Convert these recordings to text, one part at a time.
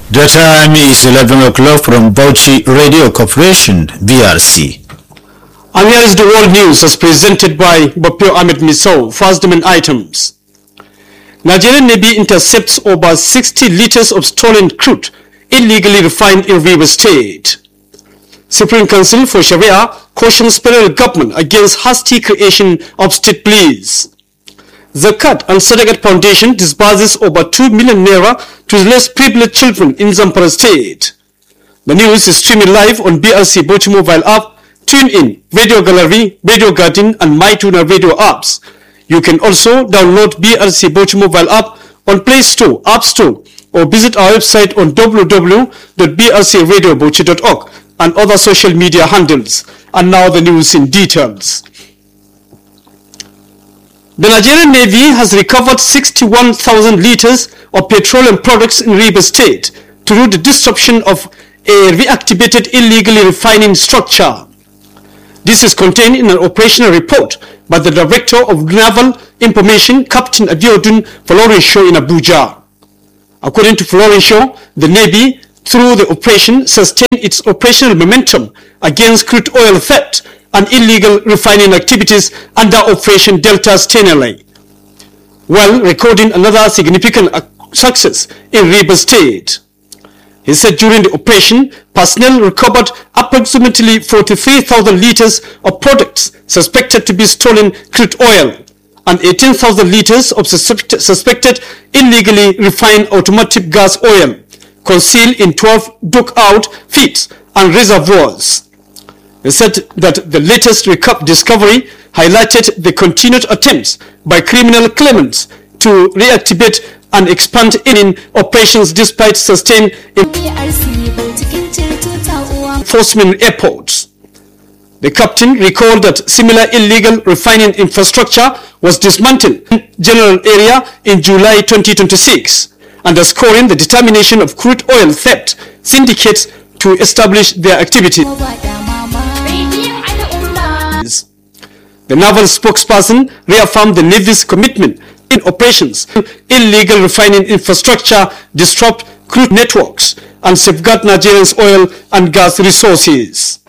The time is 11 o'clock from Bauchi Radio Corporation, BRC. And here is the world news as presented by Bopio Ahmed Misou. First, the main items. Nigerian Navy intercepts over 60 liters of stolen crude illegally refined in Rivers State. Supreme Council for Sharia cautions federal government against hasty creation of state police. Zakat and Sadaqat Foundation disburses over 2 million naira to less privileged children in Zamfara State. The news is streaming live on BRC Bauchi mobile app, TuneIn, Radio Gallery, Radio Garden and MyTuner radio apps. You can also download BRC Bauchi mobile app on Play Store, App Store, or visit our website on www.brcradiobauchi.org and other social media handles. And now the news in details. The Nigerian Navy has recovered 61,000 liters of petroleum products in Rivers State through the disruption of a reactivated illegally refining structure. This is contained in an operational report by the Director of Naval Information, Captain Abiodun Florencio in Abuja. According to Florencio, the Navy, through the operation, sustained its operational momentum against crude oil theft and illegal refining activities under Operation Delta Steneley, while recording another significant success in Rivers State. He said during the operation, personnel recovered approximately 43,000 liters of products suspected to be stolen crude oil and 18,000 liters of suspected illegally refined automotive gas oil concealed in 12 dug-out pits and reservoirs. He said that the latest discovery highlighted the continued attempts by criminal claimants to reactivate and expand in operations despite sustained enforcement efforts. The captain recalled that similar illegal refining infrastructure was dismantled in general area in July 2026, underscoring the determination of crude oil theft syndicates to establish their activities. The naval spokesperson reaffirmed the Navy's commitment in operations, illegal refining infrastructure, disrupt crude networks, and safeguard Nigeria's oil and gas resources.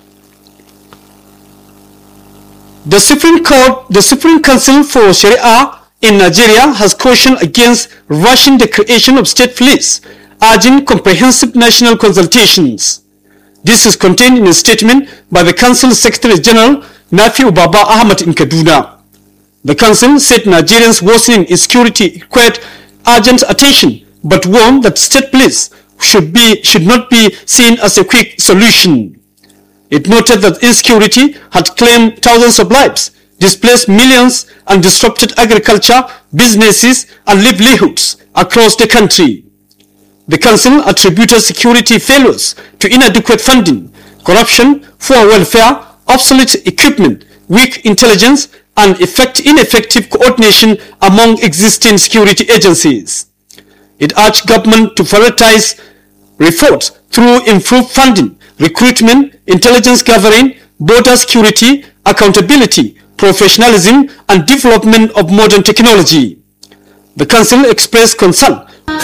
The Supreme Council for Sharia in Nigeria has cautioned against rushing the creation of state police, urging comprehensive national consultations. This is contained in a statement by the Council Secretary General Nafiu Baba Ahmad in Kaduna. The Council said Nigerians' worsening insecurity required urgent attention, but warned that state police should not be seen as a quick solution. It noted that insecurity had claimed thousands of lives, displaced millions, and disrupted agriculture, businesses, and livelihoods across the country. The Council attributed security failures to inadequate funding, corruption, poor welfare, obsolete equipment, weak intelligence, and ineffective coordination among existing security agencies. It urged government to prioritize reforms through improved funding, recruitment, intelligence gathering, border security, accountability, professionalism, and development of modern technology. The Council expressed concern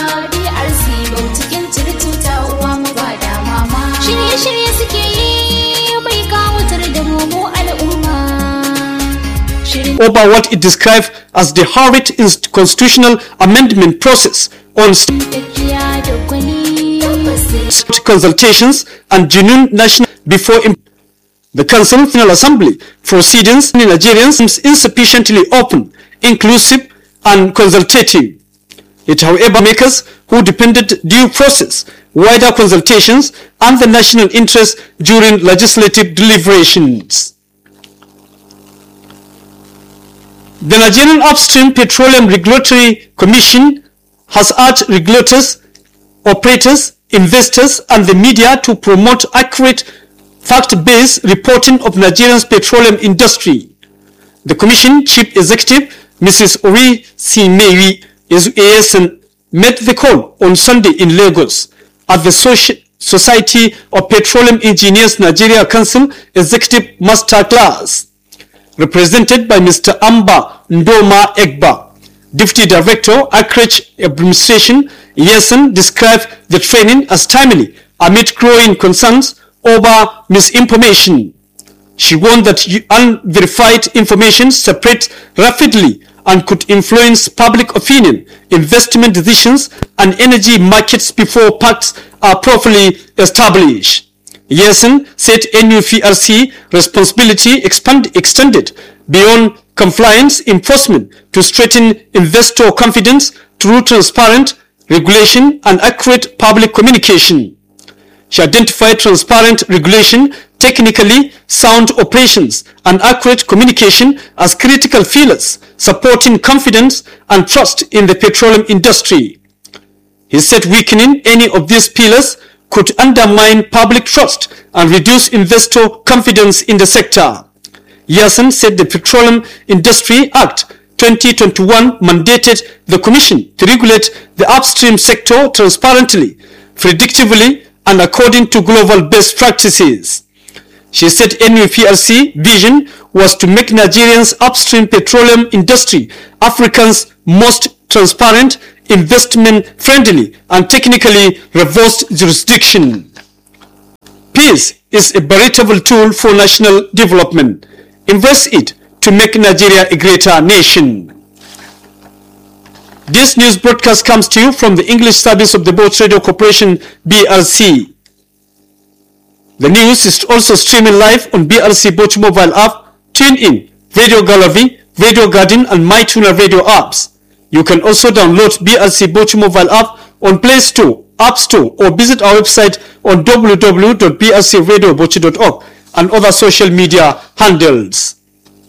over what it described as the hurried constitutional amendment process on consultations and genuine national before the Council National Assembly proceedings in Nigeria seems insufficiently open, inclusive, and consultative. It, however, makers who depended due process, wider consultations, and the national interest during legislative deliberations. The Nigerian Upstream Petroleum Regulatory Commission has urged regulators, operators, investors, and the media to promote accurate, fact-based reporting of Nigeria's petroleum industry. The Commission Chief Executive, Mrs. Ori Simewi ASN, made the call on Sunday in Lagos at the Society of Petroleum Engineers Nigeria Council Executive Master Class, represented by Mr. Amba Ndoma Egba, Deputy Director, Acreage Administration, Yesen, described the training as timely amid growing concerns over misinformation. She warned that unverified information spreads rapidly and could influence public opinion, investment decisions, and energy markets before facts are properly established. Yesen said NUPRC responsibility extended beyond compliance enforcement to strengthen investor confidence through transparent regulation and accurate public communication. She identified transparent regulation, technically sound operations, and accurate communication as critical pillars supporting confidence and trust in the petroleum industry. He said weakening any of these pillars could undermine public trust and reduce investor confidence in the sector. Yesen said the Petroleum Industry Act 2021 mandated the Commission to regulate the upstream sector transparently, predictably, and according to global best practices. She said NUPRC vision was to make Nigeria's upstream petroleum industry Africa's most transparent, investment-friendly, and technically robust jurisdiction. Peace is a veritable tool for national development. Invest it to make Nigeria a greater nation. This news broadcast comes to you from the English service of the Bauchi Radio Corporation, BRC. The news is also streaming live on BRC Bauchi mobile app, TuneIn, Radio Gallery, Radio Garden, and MyTuner radio apps. You can also download BRC Bauchi mobile app on Play Store, App Store, or visit our website on www.brcradiobochi.org and other social media handles.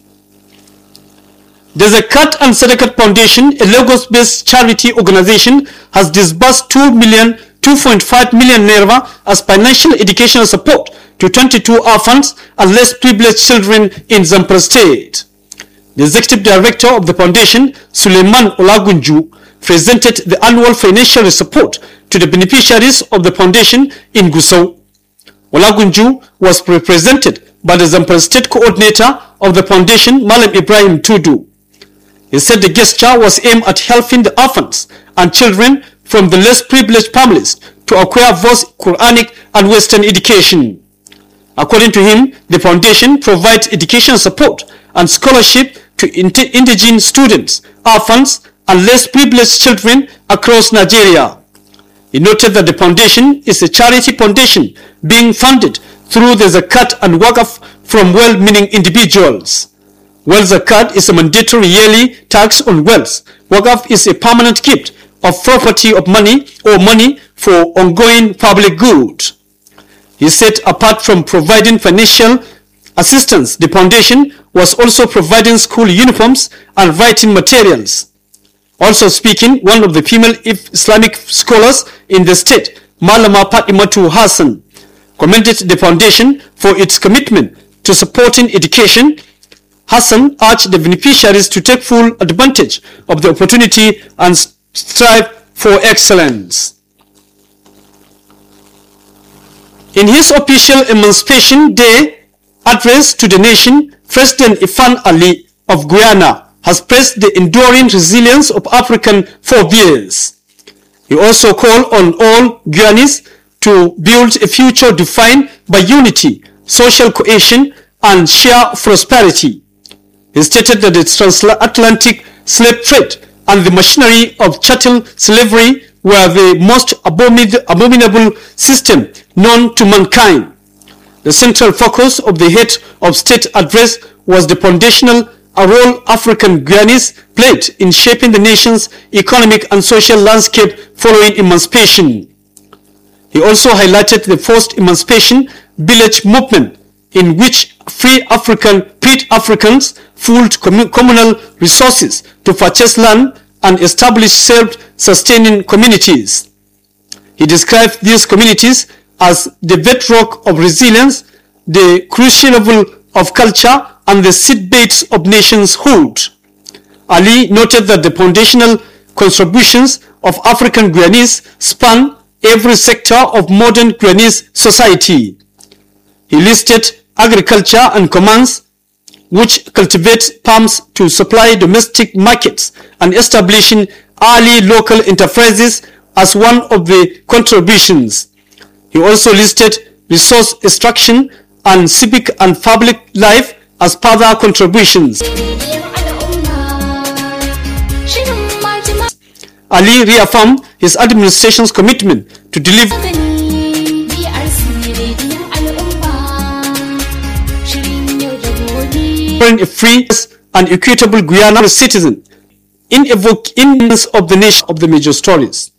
The Zakat and Sadaqat Foundation, a Lagos-based charity organization, has disbursed 2.5 million naira as financial educational support to 22 orphans and less privileged children in Zamfara State. The executive director of the foundation, Suleiman Olagunju, presented the annual financial support to the beneficiaries of the foundation in Gusau. Olagunju was represented by the Zamfara State coordinator of the foundation, Malam Ibrahim Tudu. He said the gesture was aimed at helping the orphans and children from the less privileged families to acquire both Quranic and Western education. According to him, the foundation provides education support and scholarship to indigenous students, orphans, and less privileged children across Nigeria. He noted that the foundation is a charity foundation being funded through the Zakat and Waqf from well-meaning individuals. While Zakat is a mandatory yearly tax on wealth, Waqf is a permanent gift of property of money or money for ongoing public good. He said apart from providing financial assistance, the foundation was also providing school uniforms and writing materials. Also speaking, one of the female Islamic scholars in the state, Malama Fatimatu Hassan, commended the foundation for its commitment to supporting education. Hassan urged the beneficiaries to take full advantage of the opportunity and strive for excellence. In his official Emancipation Day address to the nation, President Ifan Ali of Guyana has praised the enduring resilience of African forebears. He also called on all Guyanese to build a future defined by unity, social cohesion, and shared prosperity. He stated that the transatlantic slave trade and the machinery of chattel slavery were the most abominable system known to mankind. The central focus of the head of state address was the foundational role African Guyanese played in shaping the nation's economic and social landscape following emancipation. He also highlighted the forced emancipation village movement, in which freed Africans pooled communal resources to purchase land and establish self-sustaining communities. He described these communities as the bedrock of resilience, the crucible of culture, and the seedbeds of nationhood. Ali noted that the foundational contributions of African Guyanese span every sector of modern Guyanese society. He listed agriculture and commerce, which cultivates palms to supply domestic markets, and establishing early local enterprises as one of the contributions. He also listed resource extraction and civic and public life as further contributions. Ali reaffirmed his administration's commitment to deliver a free and equitable Guyana citizen in evocations of the nation of the major stories.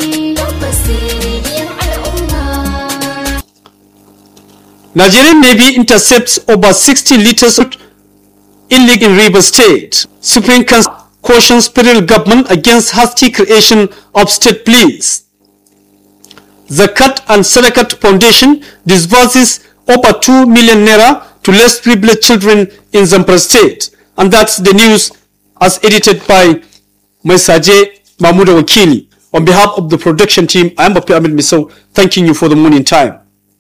Nigerian Navy intercepts over 60 liters of illegal in Rivers State. Supreme Council cautions federal government against hasty creation of state police. Zakat and Sadakat Foundation disburses over 2 million naira to less privileged children in Zamfara State. And that's the news as edited by Maisaje Mahmuda Wakili. On behalf of the production team, I am Bapi Ahmed Miso, thanking you for the morning time.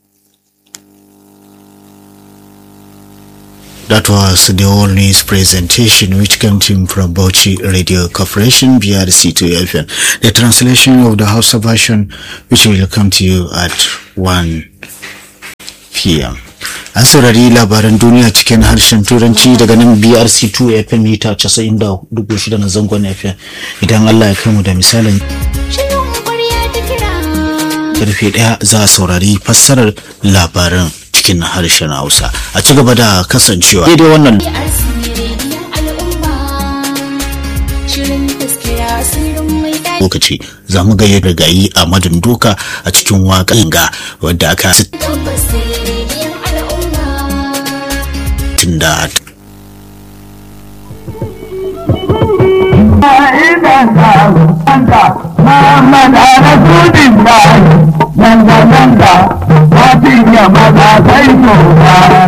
That was the all news presentation which came to him from Bauchi Radio Corporation, BRC2 FM. The translation of the Hausa version which will come to you at 1 p.m. An saurari labaran duniya cikin harshen Turanci daga nan BRC2 FM mita 90.6 na zangon FM. Idan Allah ya kai mu da misalin karfe 1 za a saurari fassarar labaran cikin harshen Hausa. A ci gaba da kasancewa daidai wannan lokaci za mu ga yadda gayi a madin doka a cikin waƙan ga wadda aka tinda